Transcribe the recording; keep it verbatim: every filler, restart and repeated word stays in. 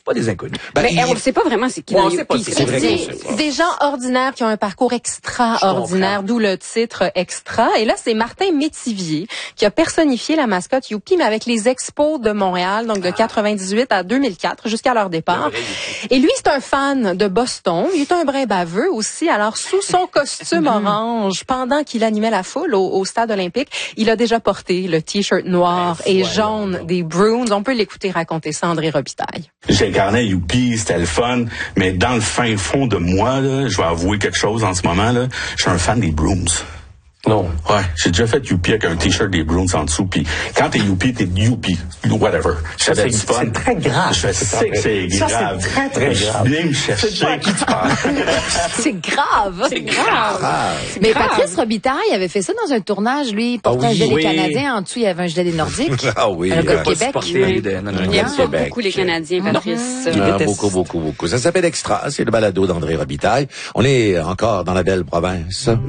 pas des inconnus. Ben, mais il... on ne sait pas vraiment c'est qui Ouais, dans on sait pas, Youpi. c'est vrai qu'on Des, sait pas. des gens ordinaires qui ont un parcours extraordinaire, d'où le titre Extra. Et là, c'est Martin Métivier qui a personnifié la mascotte Youpi, mais avec les Expos de Montréal, donc de quatre-vingt-dix-huit à deux mille quatre, jusqu'à leur départ. Et lui, c'est un fan de Boston. Il est un brin baveux aussi. Alors, sous son costume orange, pendant qu'il animait la foule au, au stade olympique, il a déjà porté le t-shirt noir et jaune des Bruins. On peut l'écouter raconter ça, André Robitaille. J'incarnais Youpi, c'était le fun, mais dans le fin fond de moi, là, je vais avouer quelque chose en ce moment, là, je suis un fan des Bruins. Non. Ouais, j'ai déjà fait Youpi avec un t-shirt des Bruins en dessous, puis quand t'es Youpi, t'es Youpi, whatever. C'est, c'est très grave. Je sais que c'est ça, grave. c'est très, très je grave. viens me chercher. C'est pas à qui tu parles. C'est grave. C'est grave. Mais grave. Patrice Robitaille avait fait ça dans un tournage, lui, portait Ah oui, un gilet oui. canadien, en dessous, il y avait un gilet des Nordiques. Ah oui. Un gars euh, de Québec. supporter de- non, non, Il non, aime de pas Québec. beaucoup les Canadiens, Patrice. Il Ah, déteste. beaucoup, beaucoup, beaucoup. Ça s'appelle Extra. C'est le balado d'André Robitaille. On est encore dans la belle province.